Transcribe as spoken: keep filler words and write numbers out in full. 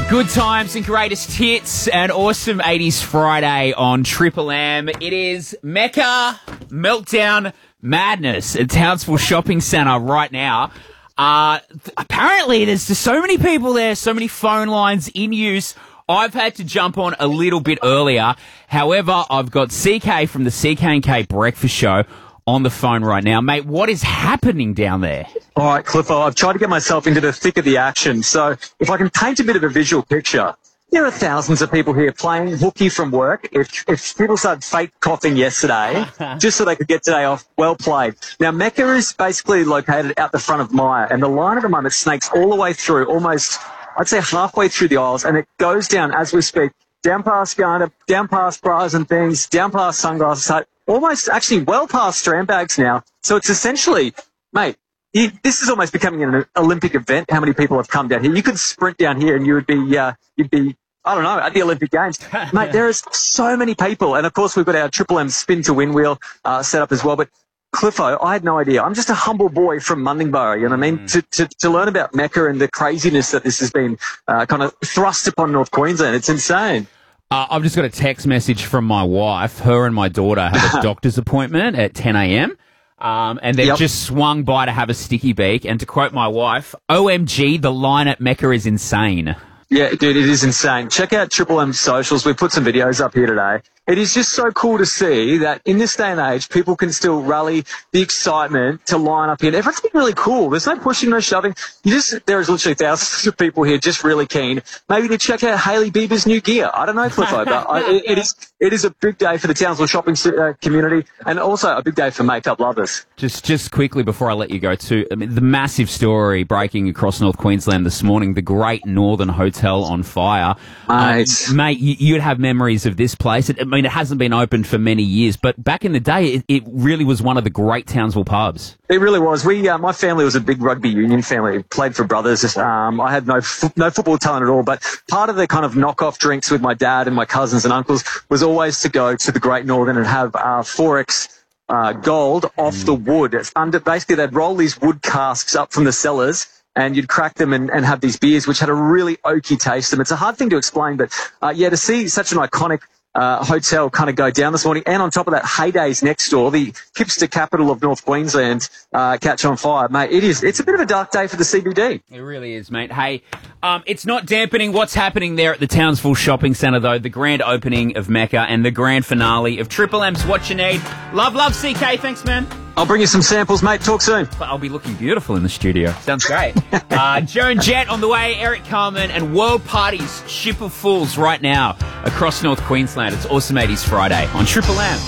Good times and greatest hits and awesome eighties Friday on Triple M. It is Mecca Meltdown Madness at Townsville Shopping Centre right now. Uh, th- apparently there's just so many people there, so many phone lines in use. I've had to jump on a little bit earlier. However, I've got C K from the C K and K Breakfast Show on the phone right now. Mate, what is happening down there? All right, Cliffo, I've tried to get myself into the thick of the action. So if I can paint a bit of a visual picture, there are thousands of people here playing hooky from work. If, if people started fake coughing yesterday, just so they could get today off, well played. Now, Mecca is basically located out the front of Myer, and the line at the moment snakes all the way through, almost, I'd say halfway through the aisles, and it goes down as we speak, down past Garner, down past bras and things, down past sunglasses, Hut, almost actually well past strand bags now. So it's essentially, mate, you, this is almost becoming an Olympic event, how many people have come down here. You could sprint down here and you would be, uh, you'd be, I don't know, at the Olympic Games. Mate, there is so many people. And, of course, we've got our Triple M spin to win wheel uh, set up as well. But, Cliffo, I had no idea. I'm just a humble boy from Mundingburra, you know what I mean? Mm. To, to, to learn about Mecca and the craziness that this has been uh, kind of thrust upon North Queensland, it's insane. Uh, I've just got a text message from my wife. Her and my daughter have a doctor's appointment at ten a.m. Um, and they've yep. just swung by to have a sticky beak. And to quote my wife, O M G, the line at Mecca is insane. Yeah, dude, it is insane. Check out Triple M socials. We've put some videos up here today. It is just so cool to see that in this day and age, people can still rally the excitement to line up here. And everything's been really cool. There's no pushing, no shoving. You just, there is literally thousands of people here just really keen, maybe to check out Hailey Bieber's new gear. I don't know, Cliffo, but I, it, it is it is a big day for the Townsville shopping uh, community, and also a big day for makeup lovers. Just just quickly before I let you go, too, I mean, the massive story breaking across North Queensland this morning, the Great Northern Hotel on fire. Mate, um, mate, you, you'd have memories of this place. It, I mean, it hasn't been open for many years, but back in the day, it, it really was one of the great Townsville pubs. It really was. We, uh, my family was a big rugby union family. Played for Brothers. Um, I had no fo- no football talent at all, but part of the kind of knockoff drinks with my dad and my cousins and uncles was always to go to the Great Northern and have uh, four X uh, gold off mm. the wood. It's under, basically, they'd roll these wood casks up from the cellars, and you'd crack them and, and have these beers, which had a really oaky taste to them. It's a hard thing to explain, but uh, yeah, to see such an iconic Uh, hotel kind of go down this morning, and on top of that, Heydays next door, the hipster capital of North Queensland, uh, catch on fire, mate. It is. It's a bit of a dark day for the C B D. It really is, mate. Hey, um, it's not dampening what's happening there at the Townsville Shopping Centre, though. The grand opening of Mecca and the grand finale of Triple M's What You Need. Love, love, C K. Thanks, man. I'll bring you some samples, mate. Talk soon. I'll be looking beautiful in the studio. Sounds great. uh, Joan Jett on the way, Eric Carmen, and World Parties Ship of Fools right now across North Queensland. It's Awesome eighties Friday on Triple M.